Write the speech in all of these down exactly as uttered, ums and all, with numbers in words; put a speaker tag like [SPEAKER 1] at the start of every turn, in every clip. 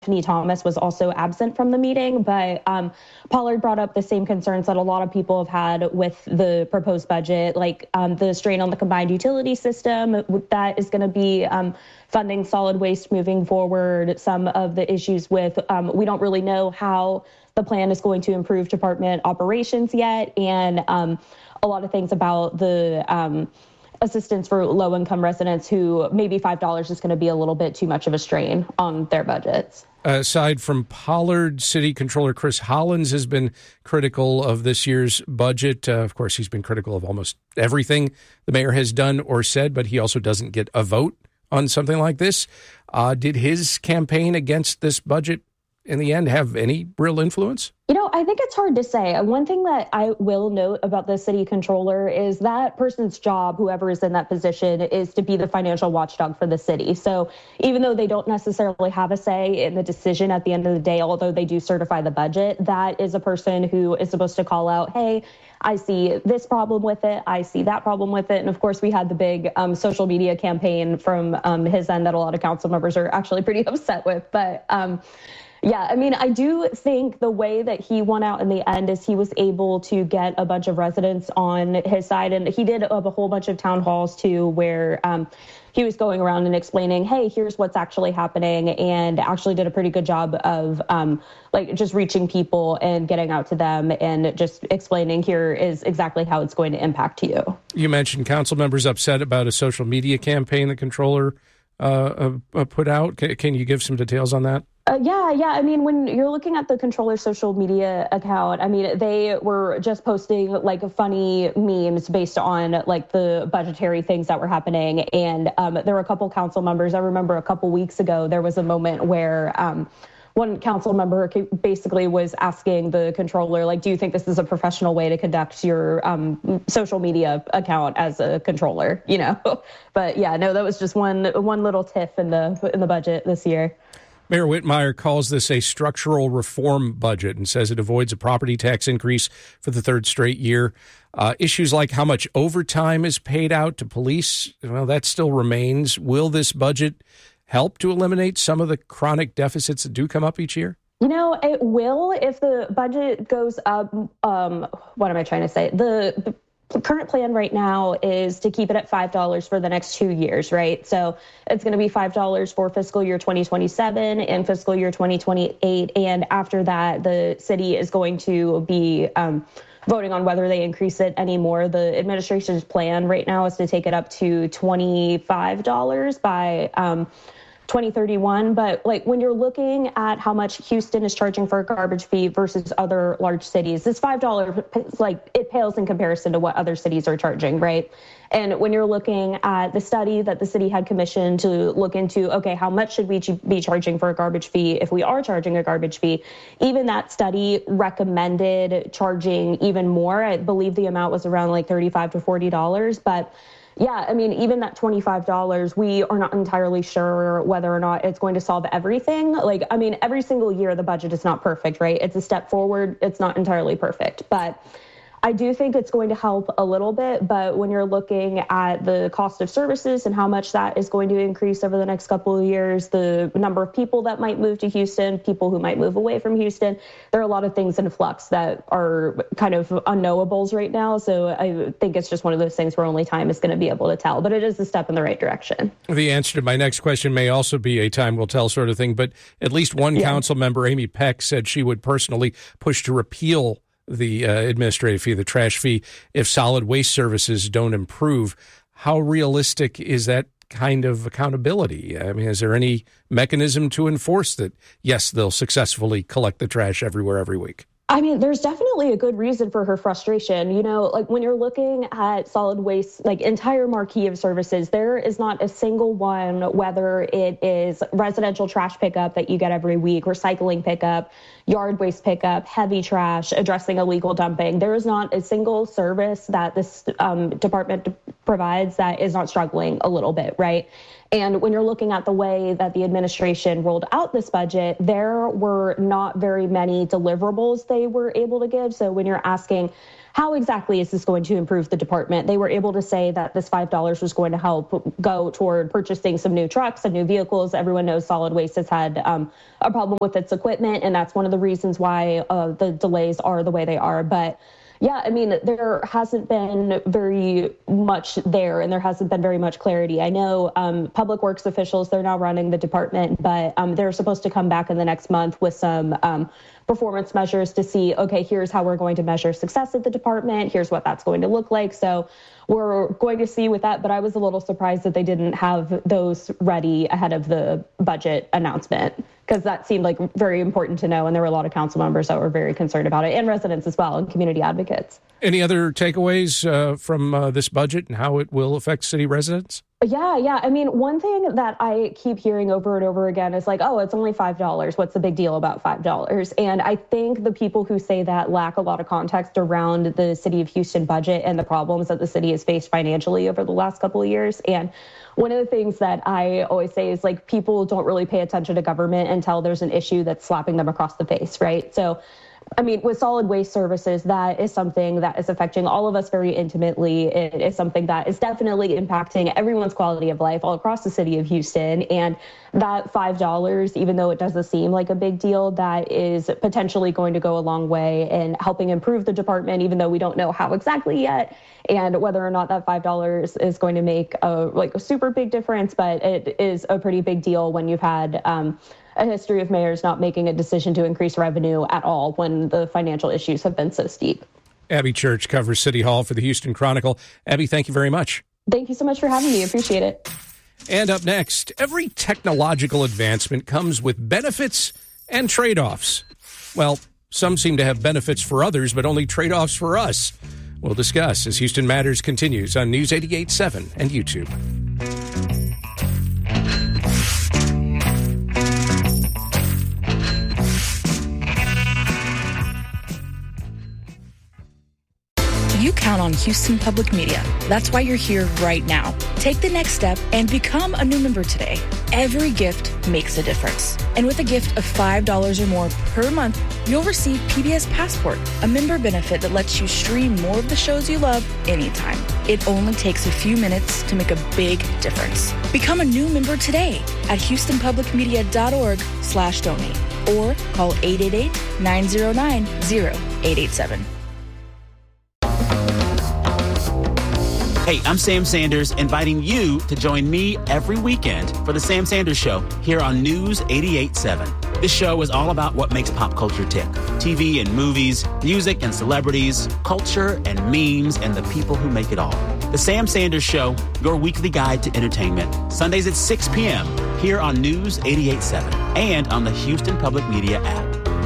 [SPEAKER 1] Tiffany Thomas was also absent from the meeting, but um, Pollard brought up the same concerns that a lot of people have had with the proposed budget, like um, the strain on the combined utility system that is going to be um, funding solid waste moving forward. Some of the issues with, um, we don't really know how the plan is going to improve department operations yet, and um, a lot of things about the um, assistance for low-income residents who maybe five dollars is going to be a little bit too much of a strain on their budgets.
[SPEAKER 2] Aside from Pollard, City Controller Chris Hollins has been critical of this year's budget. Uh, of course, he's been critical of almost everything the mayor has done or said, but he also doesn't get a vote on something like this. Uh, did his campaign against this budget in the end have any real influence?
[SPEAKER 1] You know, I think it's hard to say. One thing that I will note about the city controller is that person's job, whoever is in that position, is to be the financial watchdog for the city. So even though they don't necessarily have a say in the decision at the end of the day, although they do certify the budget, that is a person who is supposed to call out, hey, I see this problem with it. I see that problem with it. And of course, we had the big um, social media campaign from um, his end that a lot of council members are actually pretty upset with. But um, Yeah, I mean, I do think the way that he won out in the end is he was able to get a bunch of residents on his side. And he did a whole bunch of town halls, too, where um, he was going around and explaining, hey, here's what's actually happening, and actually did a pretty good job of um, like just reaching people and getting out to them and just explaining here is exactly how it's going to impact you.
[SPEAKER 2] You mentioned council members upset about a social media campaign the controller uh, uh, put out. Can, can you give some details on that?
[SPEAKER 1] Uh, yeah, yeah. I mean, when you're looking at the controller's social media account, I mean, they were just posting like funny memes based on like the budgetary things that were happening. And um, there were a couple council members. I remember a couple weeks ago, there was a moment where um, one council member basically was asking the controller, like, do you think this is a professional way to conduct your um, social media account as a controller? You know, but yeah, no, that was just one one little tiff in the in the budget this year.
[SPEAKER 2] Mayor Whitmire calls this a structural reform budget and says it avoids a property tax increase for the third straight year. Uh, issues like how much overtime is paid out to police, well, that still remains. Will this budget help to eliminate some of the chronic deficits that do come up each year?
[SPEAKER 1] You know, it will if the budget goes up. Um, what am I trying to say? The, the current plan right now is to keep it at five dollars for the next two years, right? So it's going to be five dollars for fiscal year twenty twenty-seven and fiscal year twenty twenty-eight. And after that, the city is going to be um, voting on whether they increase it anymore. The administration's plan right now is to take it up to twenty-five dollars by um, twenty thirty-one. But like when you're looking at how much Houston is charging for a garbage fee versus other large cities, this five dollars, like it pales in comparison to what other cities are charging, right? And when you're looking at the study that the city had commissioned to look into, okay, how much should we be charging for a garbage fee if we are charging a garbage fee? Even that study recommended charging even more. I believe the amount was around like thirty-five to forty dollars, but yeah, I mean, even that twenty-five dollars, we are not entirely sure whether or not it's going to solve everything. Like, I mean, every single year, the budget is not perfect, right? It's a step forward. It's not entirely perfect, but I do think it's going to help a little bit. But when you're looking at the cost of services and how much that is going to increase over the next couple of years, the number of people that might move to Houston, people who might move away from Houston, there are a lot of things in flux that are kind of unknowables right now. So I think it's just one of those things where only time is going to be able to tell. But it is a step in the right direction.
[SPEAKER 2] The answer to my next question may also be a time will tell sort of thing. But at least one yeah. council member, Amy Peck, said she would personally push to repeal the uh, administrative fee, the trash fee, if solid waste services don't improve. How realistic is that kind of accountability? I mean, is there any mechanism to enforce that, yes, they'll successfully collect the trash everywhere every week?
[SPEAKER 1] I mean, there's definitely a good reason for her frustration. You know, like when you're looking at solid waste, like entire marquee of services, there is not a single one, whether it is residential trash pickup that you get every week, recycling pickup, yard waste pickup, heavy trash, addressing illegal dumping. There is not a single service that this um, department provides that is not struggling a little bit, right? And when you're looking at the way that the administration rolled out this budget, there were not very many deliverables they were able to give. So when you're asking, how exactly is this going to improve the department? They were able to say that this five dollars was going to help go toward purchasing some new trucks and new vehicles. Everyone knows solid waste has had um, a problem with its equipment, and that's one of the reasons why uh, the delays are the way they are. But yeah, I mean, there hasn't been very much there, and there hasn't been very much clarity. I know um, public works officials, they're now running the department, but um, they're supposed to come back in the next month with some um, performance measures to see, okay, here's how we're going to measure success at the department. Here's what that's going to look like. So we're going to see with that, but I was a little surprised that they didn't have those ready ahead of the budget announcement, because that seemed like very important to know. And there were a lot of council members that were very concerned about it, and residents as well, and community advocates.
[SPEAKER 2] Any other takeaways uh, from uh, this budget and how it will affect city residents?
[SPEAKER 1] Yeah, yeah. I mean, one thing that I keep hearing over and over again is like, oh, it's only five dollars. What's the big deal about five dollars? And I think the people who say that lack a lot of context around the city of Houston budget and the problems that the city has faced financially over the last couple of years. And one of the things that I always say is like, people don't really pay attention to government until there's an issue that's slapping them across the face, right? So I mean, with solid waste services, that is something that is affecting all of us very intimately. It is something that is definitely impacting everyone's quality of life all across the city of Houston. And that five dollars, even though it doesn't seem like a big deal, that is potentially going to go a long way in helping improve the department, even though we don't know how exactly yet, and whether or not that five dollars is going to make a, like, a super big difference. But it is a pretty big deal when you've had um, a history of mayors not making a decision to increase revenue at all when the financial issues have been so steep.
[SPEAKER 2] Abby Church covers City Hall for the Houston Chronicle. Abby, thank you very much.
[SPEAKER 1] Thank you so much for having me. Appreciate it.
[SPEAKER 2] And up next, every technological advancement comes with benefits and trade-offs. Well, some seem to have benefits for others, but only trade-offs for us. We'll discuss as Houston Matters continues on News eighty-eight point seven and YouTube.
[SPEAKER 3] You count on Houston Public Media. That's why you're here right now. Take the next step and become a new member today. Every gift makes a difference. And with a gift of five dollars or more per month, you'll receive P B S Passport, a member benefit that lets you stream more of the shows you love anytime. It only takes a few minutes to make a big difference. Become a new member today at houstonpublicmedia.org slash donate or call eight eight eight, nine zero nine, zero eight eight seven.
[SPEAKER 4] Hey, I'm Sam Sanders, inviting you to join me every weekend for The Sam Sanders Show here on News eighty-eight point seven. This show is all about what makes pop culture tick. T V and movies, music and celebrities, culture and memes, and the people who make it all. The Sam Sanders Show, your weekly guide to entertainment. Sundays at six p.m. here on News eighty-eight point seven and on the Houston Public Media app.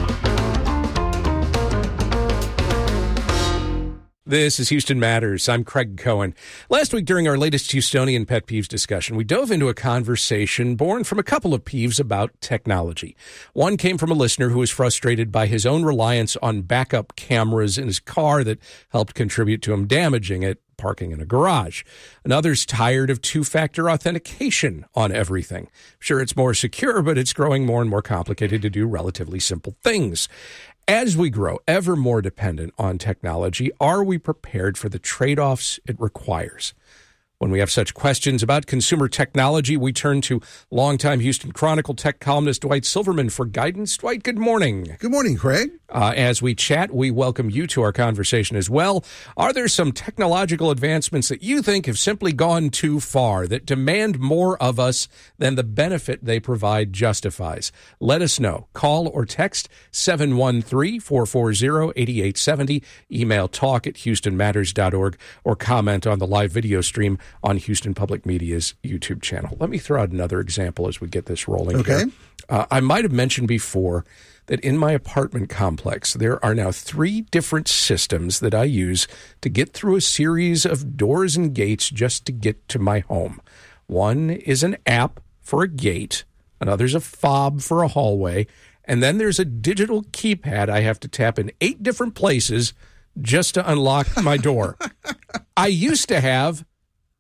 [SPEAKER 2] This is Houston Matters. I'm Craig Cohen. Last week, during our latest Houstonian Pet Peeves discussion, we dove into a conversation born from a couple of peeves about technology. One came from a listener who was frustrated by his own reliance on backup cameras in his car that helped contribute to him damaging it parking in a garage. Another's tired of two-factor authentication on everything. Sure, it's more secure, but it's growing more and more complicated to do relatively simple things. As we grow ever more dependent on technology, are we prepared for the trade-offs it requires? When we have such questions about consumer technology, we turn to longtime Houston Chronicle tech columnist Dwight Silverman for guidance. Dwight, good morning.
[SPEAKER 5] Good morning, Craig.
[SPEAKER 2] Uh, as we chat, we welcome you to our conversation as well. Are there some technological advancements that you think have simply gone too far, that demand more of us than the benefit they provide justifies? Let us know. Call or text seven one three, four four zero, eight eight seven zero, email talk at houston matters dot org, or comment on the live video stream on Houston Public Media's YouTube channel. Let me throw out another example as we get this rolling.
[SPEAKER 5] Okay.
[SPEAKER 2] Here. Uh, I might have mentioned before that in my apartment complex, there are now three different systems that I use to get through a series of doors and gates just to get to my home. One is an app for a gate, another's a fob for a hallway, and then there's a digital keypad I have to tap in eight different places just to unlock my door. I used to have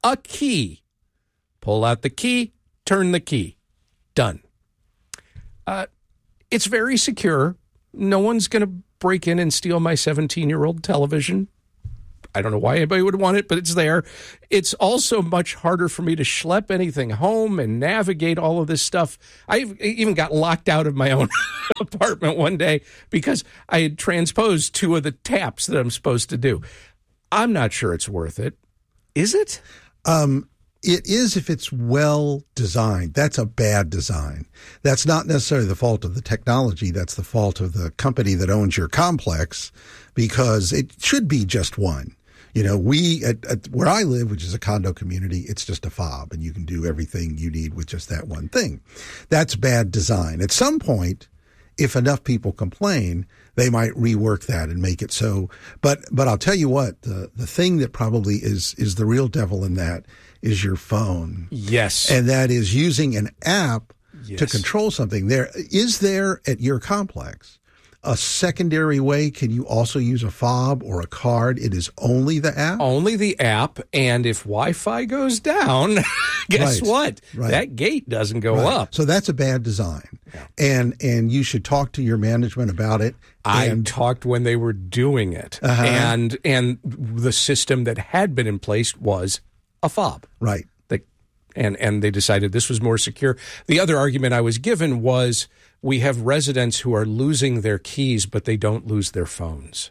[SPEAKER 2] a key. Pull out the key, turn the key. Done. Uh, it's very secure. No one's going to break in and steal my seventeen-year-old television. I don't know why anybody would want it, but it's there. It's also much harder for me to schlep anything home and navigate all of this stuff. I even got locked out of my own apartment one day because I had transposed two of the taps that I'm supposed to do. I'm not sure it's worth it. Is it?
[SPEAKER 5] Um, it is if it's well designed. That's a bad design. That's not necessarily the fault of the technology. That's the fault of the company that owns your complex, because it should be just one. You know, we, at, at where I live, which is a condo community, it's just a fob, and you can do everything you need with just that one thing. That's bad design. At some point, if enough people complain, they might rework that and make it so. But but I'll tell you what, the, the thing that probably is is the real devil in that is your phone.
[SPEAKER 2] Yes.
[SPEAKER 5] And that is using an app
[SPEAKER 2] yes.
[SPEAKER 5] to control something. There is there at your complex a secondary way? Can you also use a fob or a card? It is only the app?
[SPEAKER 2] Only the app. And if Wi-Fi goes down, guess
[SPEAKER 5] right.
[SPEAKER 2] what?
[SPEAKER 5] Right.
[SPEAKER 2] That gate doesn't go
[SPEAKER 5] right.
[SPEAKER 2] up.
[SPEAKER 5] So that's a bad design.
[SPEAKER 2] Yeah.
[SPEAKER 5] And and you should talk to your management about it.
[SPEAKER 2] I
[SPEAKER 5] and,
[SPEAKER 2] talked when they were doing it.
[SPEAKER 5] Uh-huh.
[SPEAKER 2] And and the system that had been in place was a fob.
[SPEAKER 5] Right.
[SPEAKER 2] They, and, and they decided this was more secure. The other argument I was given was, we have residents who are losing their keys, but they don't lose their phones.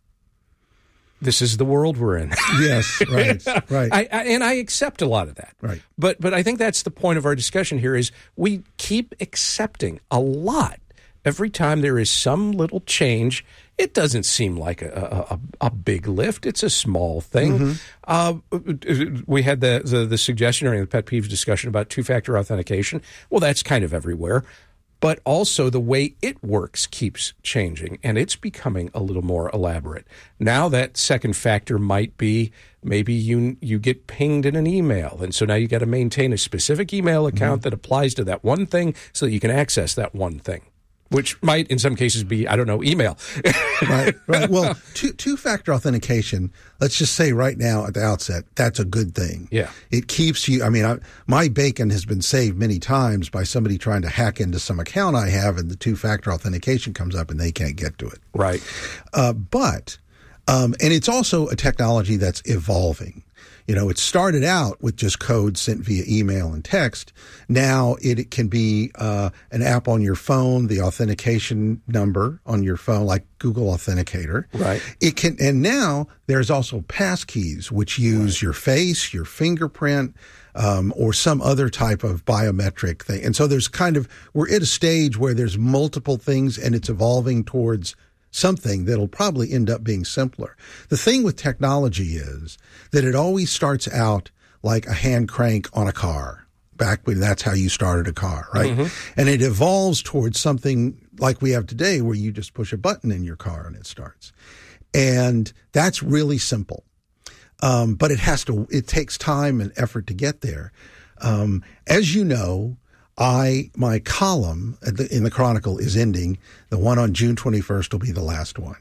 [SPEAKER 2] This is the world we're in.
[SPEAKER 5] Yes, right, right.
[SPEAKER 2] I, I, and I accept a lot of that.
[SPEAKER 5] Right.
[SPEAKER 2] But but I think that's the point of our discussion here is we keep accepting a lot. Every time there is some little change, it doesn't seem like a, a, a big lift. It's a small thing. Mm-hmm. Uh, we had the, the, the suggestion during the pet peeve discussion about two-factor authentication. Well, that's kind of everywhere. But also the way it works keeps changing, and it's becoming a little more elaborate. Now that second factor might be maybe you you get pinged in an email, and so now you got to maintain a specific email account mm-hmm. that applies to that one thing so that you can access that one thing, which might in some cases be, I don't know, email.
[SPEAKER 5] Right, right. Well, two, two-factor authentication, let's just say right now at the outset, that's a good thing.
[SPEAKER 2] Yeah.
[SPEAKER 5] It keeps you, I mean, I, my bacon has been saved many times by somebody trying to hack into some account I have, and the two-factor authentication comes up and they can't get to it.
[SPEAKER 2] Right.
[SPEAKER 5] Uh, but, um, and it's also a technology that's evolving. You know, it started out with just code sent via email and text. Now it, it can be uh, an app on your phone, the authentication number on your phone, like Google Authenticator.
[SPEAKER 2] Right.
[SPEAKER 5] It can, and now there's also passkeys, which use right. your face, your fingerprint, um, or some other type of biometric thing. And so there's kind of, we're at a stage where there's multiple things, and it's evolving towards something that'll probably end up being simpler. The thing with technology is that it always starts out like a hand crank on a car, back when that's how you started a car, right? Mm-hmm. And it evolves towards something like we have today, where you just push a button in your car and it starts. And that's really simple. Um, but it has to, it takes time and effort to get there. Um, as you know, I, my column in the Chronicle is ending. The one on June twenty-first will be the last one.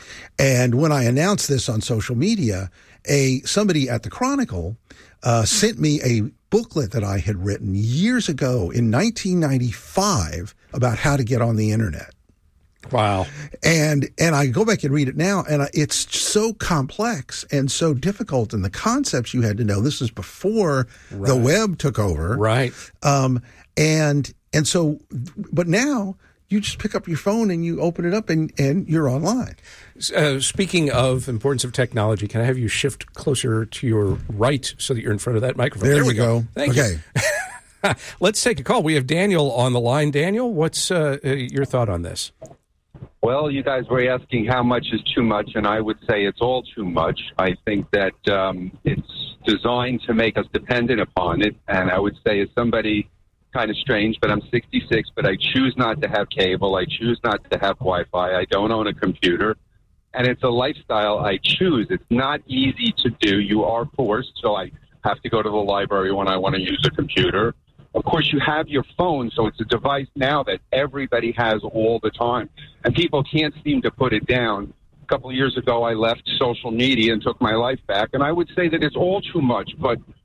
[SPEAKER 5] And when I announced this on social media, a, somebody at the Chronicle, uh, sent me a booklet that I had written years ago in nineteen ninety-five about how to get on the internet.
[SPEAKER 2] Wow.
[SPEAKER 5] And, and I go back and read it now, and it's so complex and so difficult, and the concepts you had to know. This is before right. the web took over.
[SPEAKER 2] Right.
[SPEAKER 5] Um, And and so, but now you just pick up your phone and you open it up and, and you're online.
[SPEAKER 2] Uh, speaking of importance of technology, can I have you shift closer to your right so that you're in front of that microphone?
[SPEAKER 5] There,
[SPEAKER 2] there
[SPEAKER 5] we
[SPEAKER 2] we go.
[SPEAKER 5] go.
[SPEAKER 2] Thank
[SPEAKER 5] okay.
[SPEAKER 2] you. Let's take a call. We have Daniel on the line. Daniel, what's uh, your thought on this?
[SPEAKER 6] Well, you guys were asking how much is too much, and I would say it's all too much. I think that um, it's designed to make us dependent upon it, and I would say as somebody kind of strange, but I'm sixty-six, but I choose not to have cable. I choose not to have Wi-Fi. I don't own a computer. And it's a lifestyle I choose. It's not easy to do. You are forced, so I have to go to the library when I want to use a computer. Of course, you have your phone, so it's a device now that everybody has all the time. And people can't seem to put it down. A couple of years ago, I left social media and took my life back. And I would say that it's all too much, but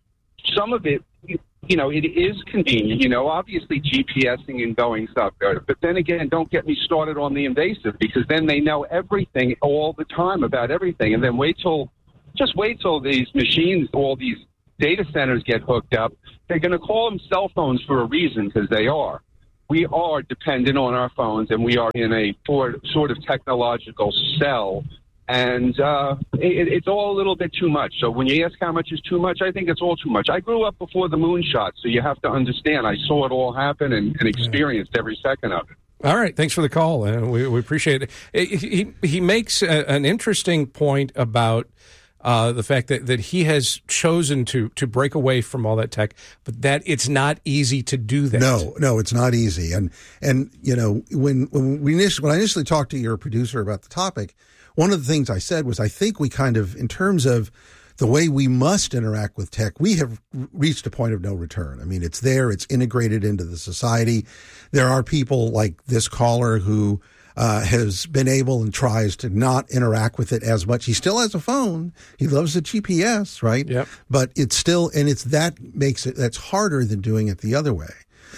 [SPEAKER 6] some of it, you know, it is convenient. You know, obviously GPSing and going stuff, but then again, don't get me started on the invasive, because then they know everything all the time about everything, and then wait till, just wait till these machines, all these data centers get hooked up. They're going to call them cell phones for a reason, because they are. We are dependent on our phones, and we are in a sort of technological cell. And uh, it, it's all a little bit too much. So when you ask how much is too much, I think it's all too much. I grew up before the moon shot, so you have to understand. I saw it all happen and, and experienced every second of it.
[SPEAKER 2] All right. Thanks for the call. Uh, we, we appreciate it. He, he makes a, an interesting point about uh, the fact that, that he has chosen to to break away from all that tech, but that it's not easy to do that.
[SPEAKER 5] No, no, it's not easy. And, and you know, when, when, we initially, when I initially talked to your producer about the topic, one of the things I said was I think we kind of, in terms of the way we must interact with tech, we have reached a point of no return. I mean, it's there, it's integrated into the society. There are people like this caller who uh, has been able and tries to not interact with it as much. He still has a phone. He loves the G P S, right?
[SPEAKER 2] Yep.
[SPEAKER 5] But it's still, and it's that makes it, that's harder than doing it the other way.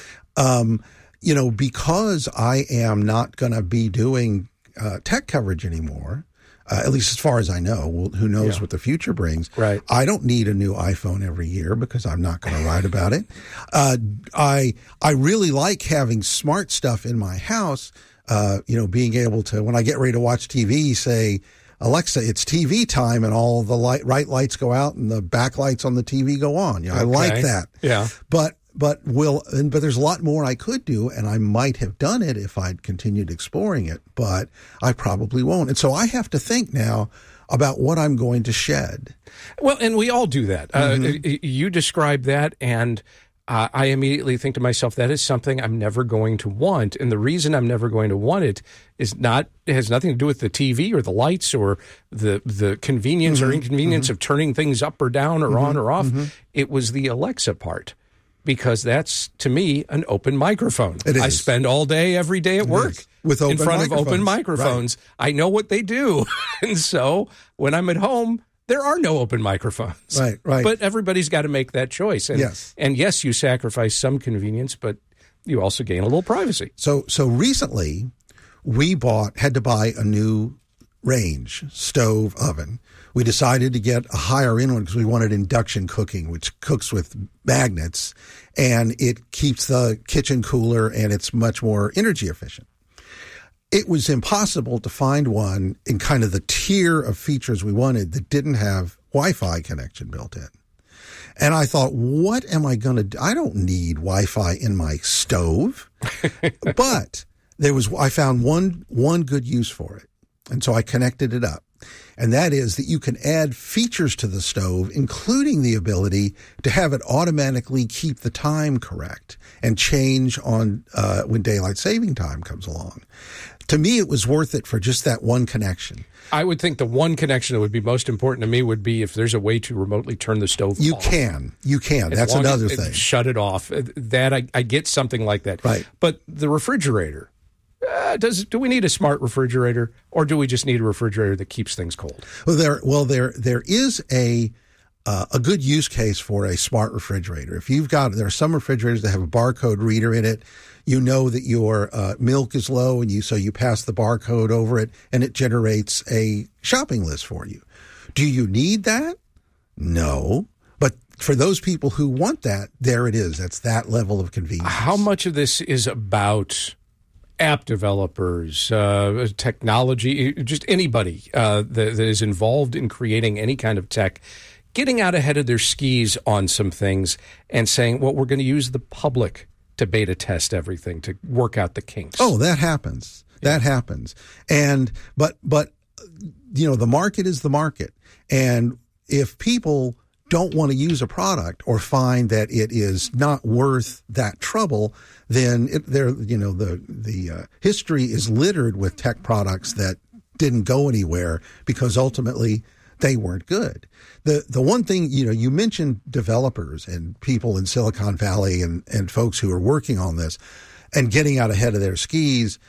[SPEAKER 5] Um, you know, because I am not going to be doing uh, tech coverage anymore, Uh, at least as far as I know. Well, who knows yeah. what the future brings.
[SPEAKER 2] Right.
[SPEAKER 5] I don't need a new iPhone every year because I'm not going to write about it. Uh, I I really like having smart stuff in my house, uh, you know, being able to, when I get ready to watch T V, say, Alexa, it's T V time, and all the light, right lights go out and the backlights on the T V go on. You know, okay. I like that.
[SPEAKER 2] Yeah.
[SPEAKER 5] But But will, but there's a lot more I could do, and I might have done it if I'd continued exploring it, but I probably won't. And so I have to think now about what I'm going to shed.
[SPEAKER 2] Well, and we all do that.
[SPEAKER 5] Mm-hmm.
[SPEAKER 2] Uh, you describe that, and uh, I immediately think to myself, that is something I'm never going to want. And the reason I'm never going to want it is not, it has nothing to do with the T V or the lights or the the convenience mm-hmm. or inconvenience mm-hmm. of turning things up or down or mm-hmm. on or off. Mm-hmm. It was the Alexa part. Because that's, to me, an open microphone.
[SPEAKER 5] It is.
[SPEAKER 2] I spend all day, every day at
[SPEAKER 5] it
[SPEAKER 2] work
[SPEAKER 5] with open
[SPEAKER 2] in front
[SPEAKER 5] microphones.
[SPEAKER 2] of open microphones. Right. I know what they do. And so when I'm at home, there are no open microphones.
[SPEAKER 5] Right, right.
[SPEAKER 2] But everybody's got to make that choice. And,
[SPEAKER 5] yes.
[SPEAKER 2] And yes, you sacrifice some convenience, but you also gain a little privacy.
[SPEAKER 5] So, so recently, we bought, had to buy a new range, stove, oven. We decided to get a higher end one because we wanted induction cooking, which cooks with magnets, and it keeps the kitchen cooler, and it's much more energy efficient. It was impossible to find one in kind of the tier of features we wanted that didn't have Wi-Fi connection built in. And I thought, what am I going to do? I don't need Wi-Fi in my stove. But there was, I found one, one good use for it. And so I connected it up. And that is that you can add features to the stove, including the ability to have it automatically keep the time correct and change on uh, when daylight saving time comes along. To me, it was worth it for just that one connection.
[SPEAKER 2] I would think the one connection that would be most important to me would be if there's a way to remotely turn the stove
[SPEAKER 5] you
[SPEAKER 2] off.
[SPEAKER 5] You can. You can.
[SPEAKER 2] As
[SPEAKER 5] That's another
[SPEAKER 2] as
[SPEAKER 5] thing.
[SPEAKER 2] Shut it off. That I, I get something like that.
[SPEAKER 5] Right.
[SPEAKER 2] But the refrigerator. Uh, does do we need a smart refrigerator, or do we just need a refrigerator that keeps things cold?
[SPEAKER 5] Well, there, well, there, there is a uh, a good use case for a smart refrigerator. If you've got, there are some refrigerators that have a barcode reader in it. You know that your uh, milk is low, and you so you pass the barcode over it, and it generates a shopping list for you. Do you need that? No, but for those people who want that, there it is. That's that level of convenience.
[SPEAKER 2] How much of this is about app developers, uh, technology, just anybody uh, that, that is involved in creating any kind of tech, getting out ahead of their skis on some things and saying, well, we're going to use the public to beta test everything, to work out the kinks.
[SPEAKER 5] Oh, that happens. That yeah. happens. And, but, but, you know, the market is the market. And if people don't want to use a product or find that it is not worth that trouble, then it, there, you know, the the uh, history is littered with tech products that didn't go anywhere because ultimately they weren't good. The the one thing, you know, you mentioned developers and people in Silicon Valley and, and folks who are working on this and getting out ahead of their skis.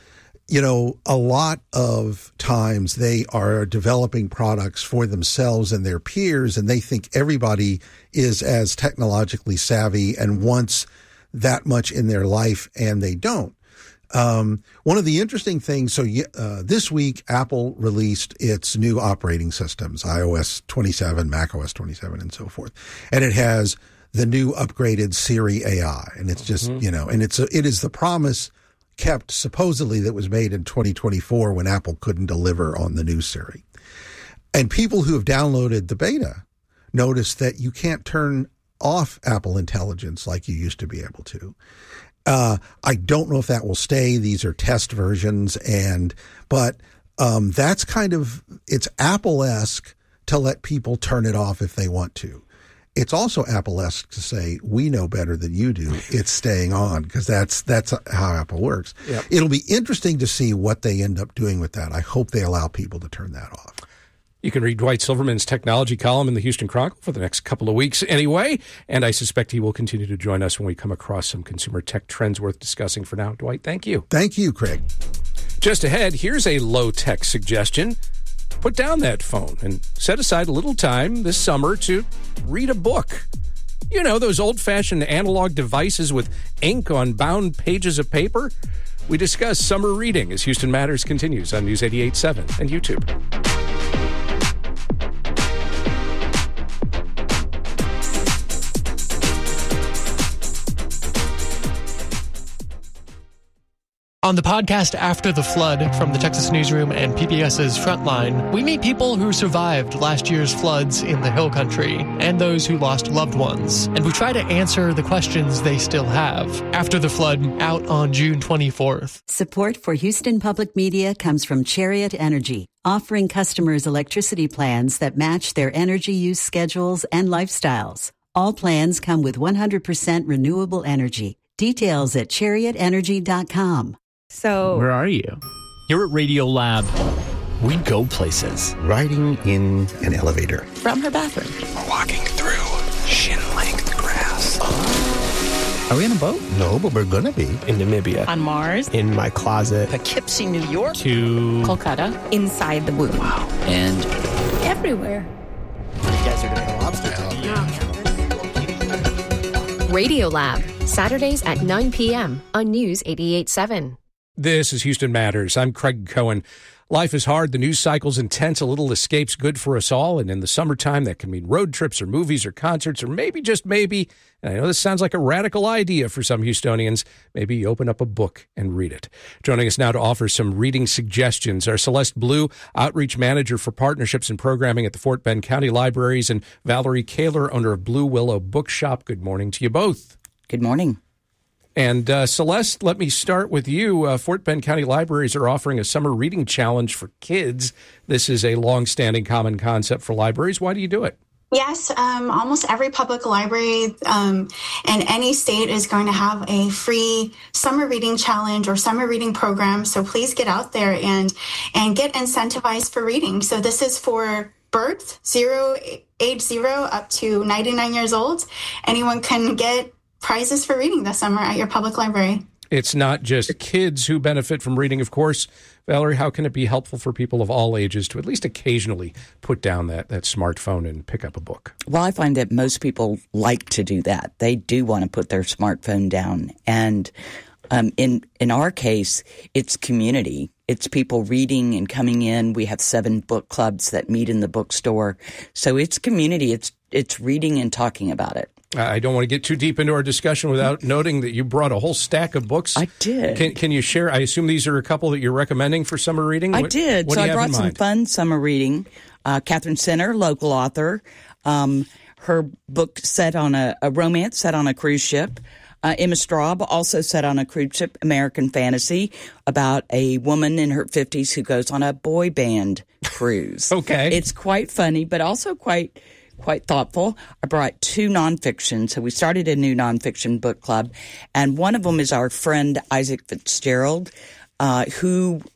[SPEAKER 5] you know, a lot of times they are developing products for themselves and their peers, and they think everybody is as technologically savvy and wants that much in their life, and they don't. Um, one of the interesting things, so uh, this week, Apple released its new operating systems, i O S twenty-seven, Mac O S twenty-seven, and so forth. And it has the new upgraded Siri A I. And it's just, mm-hmm. you know, and it's a, it is the promise kept supposedly that was made in twenty twenty-four when Apple couldn't deliver on the new Siri. And people who have downloaded the beta notice that you can't turn off Apple Intelligence like you used to be able to. Uh, I don't know if that will stay. These are test versions, and but um, that's kind of, it's Apple-esque to let people turn it off if they want to. It's also Apple-esque to say, we know better than you do. It's staying on, because that's that's how Apple works. Yep. It'll be interesting to see what they end up doing with that. I hope they allow people to turn that off.
[SPEAKER 2] You can read Dwight Silverman's technology column in the Houston Chronicle for the next couple of weeks anyway, and I suspect he will continue to join us when we come across some consumer tech trends worth discussing. For now, Dwight, thank you.
[SPEAKER 5] Thank you, Craig.
[SPEAKER 2] Just ahead, here's a low-tech suggestion. Put down that phone and set aside a little time this summer to read a book. You know, those old-fashioned analog devices with ink on bound pages of paper? We discuss summer reading as Houston Matters continues on News eighty-eight point seven and YouTube.
[SPEAKER 7] On the podcast After the Flood from the Texas Newsroom and PBS's Frontline, we meet people who survived last year's floods in the Hill Country and those who lost loved ones. And we try to answer the questions they still have. After the Flood, out on June twenty-fourth.
[SPEAKER 8] Support for Houston Public Media comes from Chariot Energy, offering customers electricity plans that match their energy use schedules and lifestyles. All plans come with one hundred percent renewable energy. Details at chariot energy dot com.
[SPEAKER 9] So,
[SPEAKER 10] where are you?
[SPEAKER 11] Here at Radio Lab, we go places.
[SPEAKER 12] Riding in an elevator.
[SPEAKER 9] From her bathroom.
[SPEAKER 13] Walking through shin-length grass.
[SPEAKER 10] Are we on a boat?
[SPEAKER 12] No, but we're gonna be.
[SPEAKER 10] In Namibia.
[SPEAKER 9] On Mars.
[SPEAKER 10] In my closet.
[SPEAKER 9] Poughkeepsie, New York.
[SPEAKER 10] To
[SPEAKER 9] Kolkata. Inside the womb.
[SPEAKER 10] Wow.
[SPEAKER 11] And
[SPEAKER 9] everywhere.
[SPEAKER 12] You guys are gonna go lobster
[SPEAKER 14] talk. Radio Lab, Saturdays at nine p.m. on News eighty-eight point seven.
[SPEAKER 2] This is Houston Matters. I'm Craig Cohen. Life is hard. The news cycle's intense. A little escape's good for us all. And in the summertime, that can mean road trips or movies or concerts or maybe, just maybe, and I know this sounds like a radical idea for some Houstonians, maybe you open up a book and read it. Joining us now to offer some reading suggestions are Celeste Blue, Outreach Manager for Partnerships and Programming at the Fort Bend County Libraries, and Valerie Kaler, owner of Blue Willow Bookshop. Good morning to you both.
[SPEAKER 15] Good morning.
[SPEAKER 2] And uh, Celeste, let me start with you. Uh, Fort Bend County Libraries are offering a summer reading challenge for kids. This is a long-standing common concept for libraries. Why do you do it?
[SPEAKER 16] Yes, um, almost every public library um, in any state is going to have a free summer reading challenge or summer reading program. So please get out there and and get incentivized for reading. So this is for birth, zero, age zero up to ninety-nine years old. Anyone can get prizes for reading this summer at your public library.
[SPEAKER 2] It's not just kids who benefit from reading, of course. Valerie, how can it be helpful for people of all ages to at least occasionally put down that, that smartphone and pick up a book?
[SPEAKER 15] Well, I find that most people like to do that. They do want to put their smartphone down. And um, in, in our case, it's community. It's people reading and coming in. We have seven book clubs that meet in the bookstore. So it's community. It's it's reading and talking about it.
[SPEAKER 2] I don't want to get too deep into our discussion without noting that you brought a whole stack of books.
[SPEAKER 15] I did.
[SPEAKER 2] Can, can you share? I assume these are a couple that you're recommending for summer reading?
[SPEAKER 15] I
[SPEAKER 2] what,
[SPEAKER 15] did.
[SPEAKER 2] What
[SPEAKER 15] so
[SPEAKER 2] do you
[SPEAKER 15] I brought some fun summer reading. Uh, Catherine Center, local author. Um, her book set on a, a romance set on a cruise ship. Uh, Emma Straub, also set on a cruise ship, American Fantasy, about a woman in her fifties who goes on a boy band cruise.
[SPEAKER 2] Okay.
[SPEAKER 15] It's quite funny, but also quite... quite thoughtful. I brought two nonfiction. So we started a new nonfiction book club. And one of them is our friend Isaac Fitzgerald, uh, who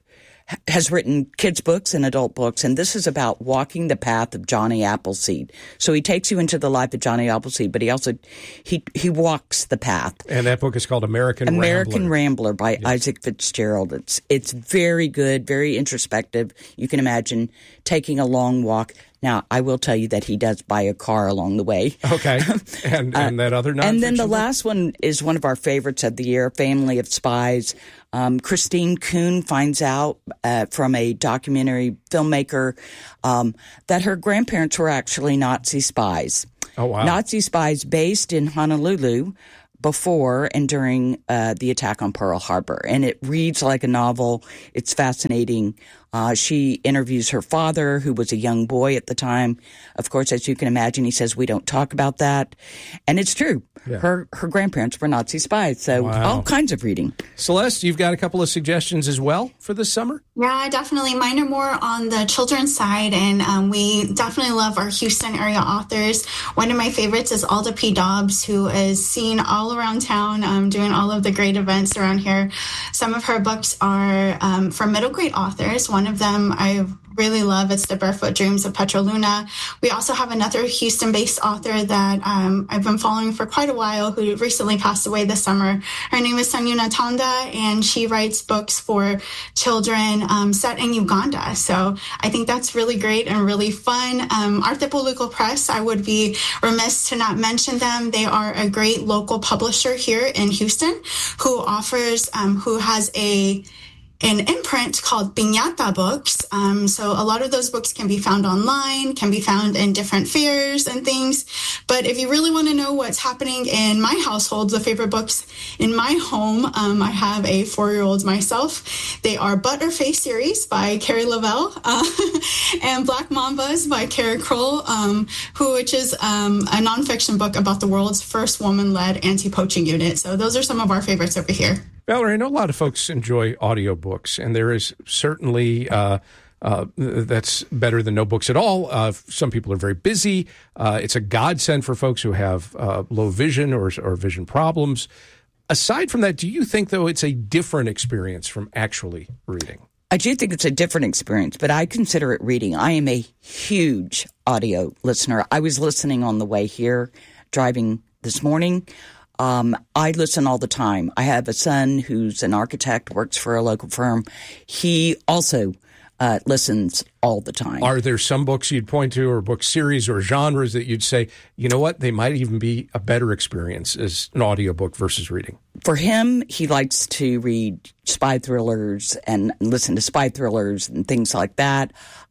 [SPEAKER 15] has written kids' books and adult books, and this is about walking the path of Johnny Appleseed. So he takes you into the life of Johnny Appleseed, but he also he he walks the path.
[SPEAKER 2] And that book is called American Rambler.
[SPEAKER 15] American Rambler by
[SPEAKER 2] Yes.
[SPEAKER 15] Isaac Fitzgerald. It's it's very good, very introspective. You can imagine taking a long walk. Now, I will tell you that he does buy a car along the way.
[SPEAKER 2] Okay. And, and that other nonfiction
[SPEAKER 15] And then the
[SPEAKER 2] book?
[SPEAKER 15] last one is one of our favorites of the year, Family of Spies. Um, Christine Kuhn finds out uh, from a documentary filmmaker um, that her grandparents were actually Nazi spies.
[SPEAKER 2] Oh, wow.
[SPEAKER 15] Nazi spies based in Honolulu before and during uh, the attack on Pearl Harbor. And it reads like a novel. It's fascinating. Uh, she interviews her father, who was a young boy at the time. Of course, as you can imagine, he says, we don't talk about that. And it's true.
[SPEAKER 2] Yeah.
[SPEAKER 15] Her her grandparents were Nazi spies. So
[SPEAKER 2] Wow.
[SPEAKER 15] all kinds of reading.
[SPEAKER 2] Celeste, you've got a couple of suggestions as well for this summer?
[SPEAKER 16] Yeah, definitely. Mine are more on the children's side, and um, we definitely love our Houston area authors. One of my favorites is Alda P. Dobbs, who is seen all around town um, doing all of the great events around here. Some of her books are um, for middle grade authors. One of them I really love. It's The Barefoot Dreams of Petroluna. We also have another Houston-based author that um, I've been following for quite a while who recently passed away this summer. Her name is Sanyuna Tanda, and she writes books for children um, set in Uganda. So I think that's really great and really fun. Um, Artipoluco Press, I would be remiss to not mention them. They are a great local publisher here in Houston who offers, um, who has a an imprint called Piñata Books. Um, so a lot of those books can be found online, can be found in different fairs and things. But if you really want to know what's happening in my household, the favorite books in my home, um, I have a four-year-old myself. They are Butterface series by Carrie Lavelle uh, and Black Mambas by Kara Kroll, um, who, which is um, a nonfiction book about the world's first woman-led anti-poaching unit. So those are some of our favorites over here.
[SPEAKER 2] Valerie, I know a lot of folks enjoy audiobooks, and there is certainly uh, uh, that's better than no books at all. Uh, some people are very busy. Uh, it's a godsend for folks who have uh, low vision or, or vision problems. Aside from that, do you think, though, it's a different experience from actually reading?
[SPEAKER 15] I do think it's a different experience, but I consider it reading. I am a huge audio listener. I was listening on the way here, driving this morning. Um, I listen all the time. I have a son who's an architect, works for a local firm. He also uh, listens all the time.
[SPEAKER 2] Are there some books you'd point to or book series or genres that you'd say, you know what, they might even be a better experience as an audiobook versus reading?
[SPEAKER 15] For him, he likes to read spy thrillers and listen to spy thrillers and things like that.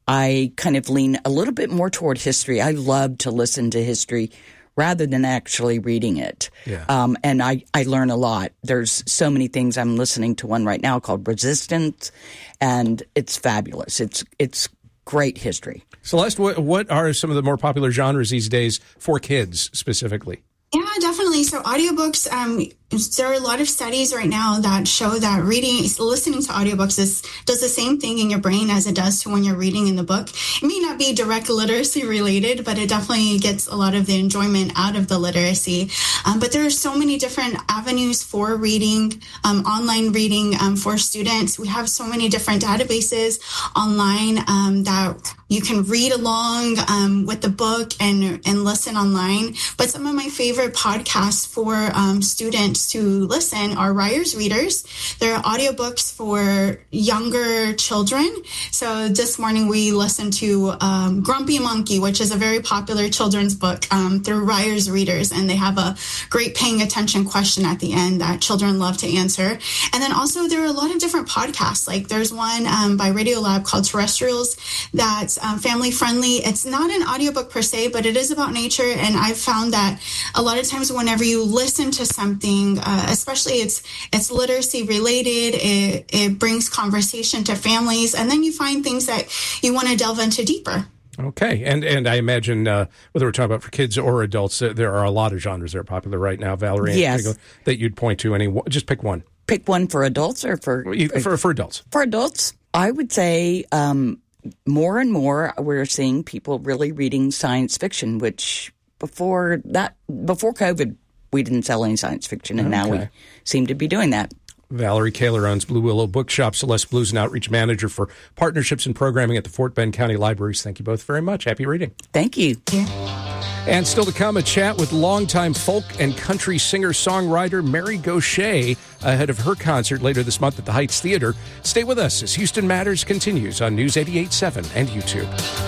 [SPEAKER 15] I kind of lean a little bit more toward history. I love to listen to history rather than actually reading it.
[SPEAKER 2] Yeah.
[SPEAKER 15] Um, and I, I learn a lot. There's so many things. I'm listening to one right now called Resistance, and it's fabulous. It's it's great history.
[SPEAKER 2] Celeste, what, what are some of the more popular genres these days for kids specifically?
[SPEAKER 16] Yeah, definitely. So audiobooks, um, there are a lot of studies right now that show that reading, listening to audiobooks is, does the same thing in your brain as it does to when you're reading in the book. It may not be direct literacy related, but it definitely gets a lot of the enjoyment out of the literacy. Um, but there are so many different avenues for reading, um, online reading um, for students. We have so many different databases online um, that you can read along um, with the book and, and listen online. But some of my favorite podcasts for um, students to listen are Ryer's Readers. They're audiobooks for younger children. So this morning we listened to um, Grumpy Monkey, which is a very popular children's book um, through Ryer's Readers. And they have a great paying attention question at the end that children love to answer. And then also there are a lot of different podcasts. Like there's one um, by Radiolab called Terrestrials that's um, family friendly. It's not an audiobook per se, but it is about nature. And I've found that a lot of times whenever you listen to something, uh, especially it's it's literacy related, it, it brings conversation to families, and then you find things that you want to delve into deeper.
[SPEAKER 2] Okay, and and I imagine uh, whether we're talking about for kids or adults, uh, there are a lot of genres that are popular right now, Valerie.
[SPEAKER 15] Yes.
[SPEAKER 2] That you'd point to. Any, just pick one.
[SPEAKER 15] Pick one for adults or for
[SPEAKER 2] for for adults.
[SPEAKER 15] For adults, I would say um, more and more we're seeing people really reading science fiction, which before that before COVID we didn't sell any science fiction, and
[SPEAKER 2] Okay.
[SPEAKER 15] now we seem to be doing that.
[SPEAKER 2] Valerie Kaler owns Blue Willow Bookshop. Celeste Blue's an outreach manager for partnerships and programming at the Fort Bend County Libraries. Thank you both very much. Happy reading.
[SPEAKER 15] Thank you.
[SPEAKER 2] And still to come, a chat with longtime folk and country singer-songwriter Mary Gauthier ahead of her concert later this month at the Heights Theater. Stay with us as Houston Matters continues on News eighty-eight point seven and YouTube.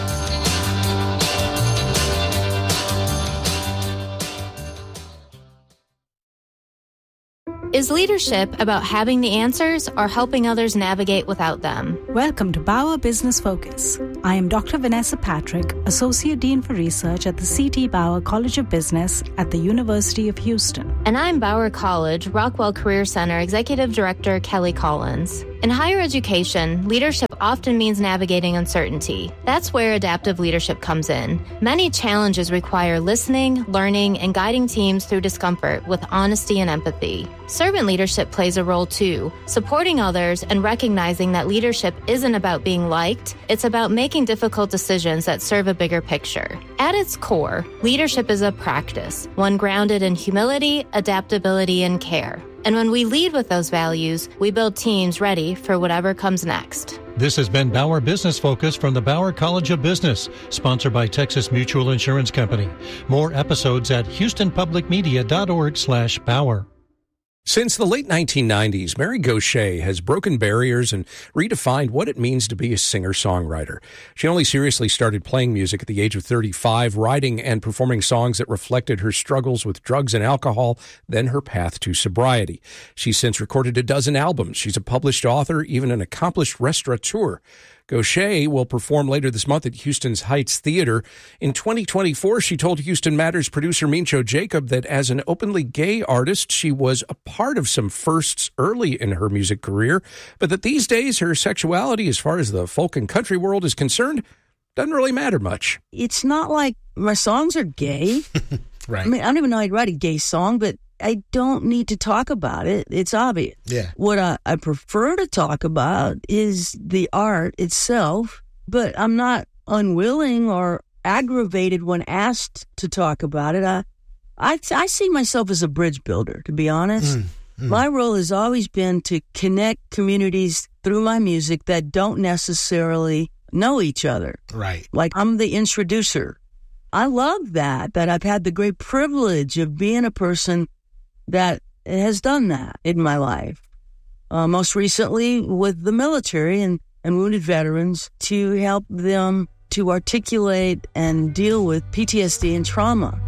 [SPEAKER 17] Is leadership about having the answers or helping others navigate without them?
[SPEAKER 18] Welcome to Bauer Business Focus. I am Doctor Vanessa Patrick, Associate Dean for Research at the C T Bauer College of Business at the University of Houston.
[SPEAKER 17] And I'm Bauer College Rockwell Career Center Executive Director Kelly Collins. In higher education, leadership often means navigating uncertainty. That's where adaptive leadership comes in. Many challenges require listening, learning, and guiding teams through discomfort with honesty and empathy. Servant leadership plays a role too, supporting others and recognizing that leadership isn't about being liked, it's about making difficult decisions that serve a bigger picture. At its core, leadership is a practice, one grounded in humility, adaptability, and care. And when we lead with those values, we build teams ready for whatever comes next.
[SPEAKER 19] This has been Bauer Business Focus from the Bauer College of Business, sponsored by Texas Mutual Insurance Company. More episodes at houstonpublicmedia.org slash Bauer.
[SPEAKER 2] Since the late nineteen nineties, Mary Gauthier has broken barriers and redefined what it means to be a singer-songwriter. She only seriously started playing music at the age of thirty-five, writing and performing songs that reflected her struggles with drugs and alcohol, then her path to sobriety. She's since recorded a dozen albums. She's a published author, even an accomplished restaurateur. Gauthier will perform later this month at Houston's Heights Theater. In twenty twenty-four, she told Houston Matters producer Mincho Jacob that as an openly gay artist, she was a part of some firsts early in her music career, but that these days her sexuality, as far as the folk and country world is concerned, doesn't really matter much.
[SPEAKER 20] It's not like my songs are gay.
[SPEAKER 12] Right.
[SPEAKER 20] I mean, I don't even know I'd write a gay song, but I don't need to talk about it. It's obvious.
[SPEAKER 12] Yeah.
[SPEAKER 20] What I, I prefer to talk about is the art itself, but I'm not unwilling or aggravated when asked to talk about it. I, I, I see myself as a bridge builder, to be honest. Mm, mm. My role has always been to connect communities through my music that don't necessarily know each other.
[SPEAKER 12] Right.
[SPEAKER 20] Like I'm the introducer. I love that, that I've had the great privilege of being a person that has done that in my life. Uh, most recently with the military and, and wounded veterans to help them to articulate and deal with P T S D and trauma.